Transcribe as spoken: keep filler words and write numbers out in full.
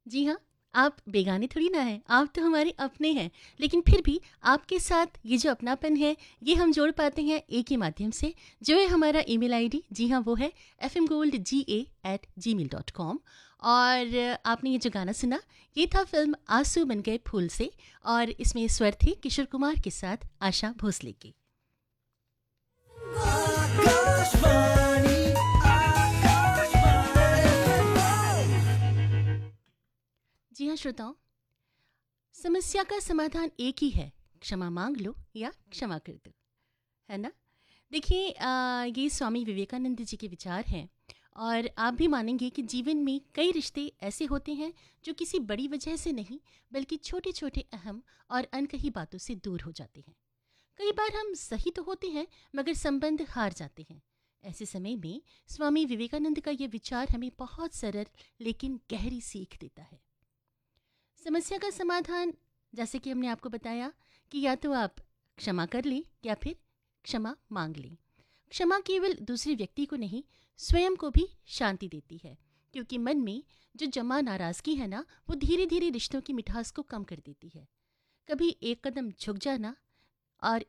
जी हाँ, आप बेगाने थोड़ी ना हैं, आप तो हमारे अपने हैं। लेकिन फिर भी आपके साथ ये जो अपनापन है, ये हम जोड़ पाते हैं एक ही माध्यम से, जो है हमारा ईमेल आईडी। जी हाँ, वो है एफ एम गोल्ड जी ए एट जी मेल डॉट कॉम। और आपने ये जो गाना सुना, ये था फ़िल्म आँसू बन गए फूल से, और इसमें स्वर थे किशोर कुमार के साथ आशा भोसले के। आकाशवाणी जी हाँ श्रोताओं, समस्या का समाधान एक ही है, क्षमा माँग लो या क्षमा कर दो, है ना? देखिए अ, ये स्वामी विवेकानंद जी के विचार हैं। और आप भी मानेंगे कि जीवन में कई रिश्ते ऐसे होते हैं जो किसी बड़ी वजह से नहीं, बल्कि छोटे छोटे अहम और अनकही बातों से दूर हो जाते हैं। कई बार हम सही तो होते हैं, मगर संबंध हार जाते हैं। ऐसे समय में स्वामी विवेकानंद का ये विचार हमें बहुत सरल लेकिन गहरी सीख देता है। समस्या का समाधान, जैसे कि हमने आपको बताया, कि या तो आप क्षमा कर लें या फिर क्षमा मांग लें। क्षमा केवल दूसरे व्यक्ति को नहीं, स्वयं को भी शांति देती है, क्योंकि मन में जो जमा नाराजगी है ना, वो धीरे धीरे रिश्तों की मिठास को कम कर देती है। कभी एक कदम झुक जाना और